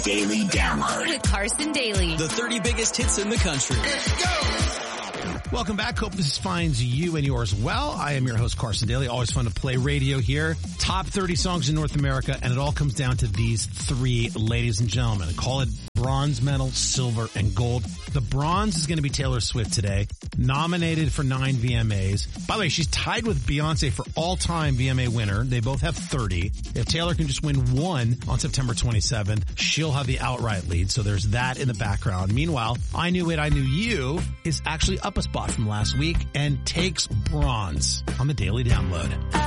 Daily Download with Carson Daly. The 30 biggest hits in the country. Let's go! Welcome back. Hope this finds you and yours well. I am your host, Carson Daly. Always fun to play radio here. Top 30 songs in North America, and it all comes down to these three, ladies and gentlemen. Call it bronze medal, silver, and gold. The bronze is going to be Taylor Swift today, nominated for 9 VMAs. By the way, she's tied with Beyonce for all-time VMA winner. They both have 30. If Taylor can just win one on September 27th, she'll have the outright lead. So there's that in the background. Meanwhile, I Knew It, I Knew You is actually up a spot from last week and takes bronze on the Daily Download.